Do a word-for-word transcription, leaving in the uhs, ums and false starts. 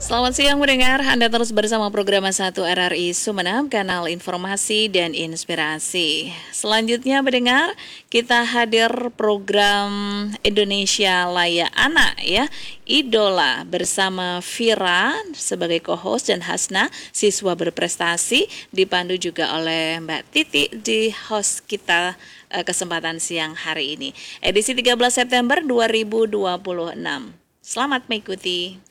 Selamat siang mendengar, Anda terus bersama program satu R R I Sumeneb, kanal informasi dan inspirasi. Selanjutnya mendengar, kita hadir program Indonesia Layak Anak ya, Idola bersama Vira sebagai co-host dan Hasna, siswa berprestasi, dipandu juga oleh Mbak Titi di host kita eh, kesempatan siang hari ini. Edisi tiga belas September dua ribu dua puluh enam. Selamat mengikuti.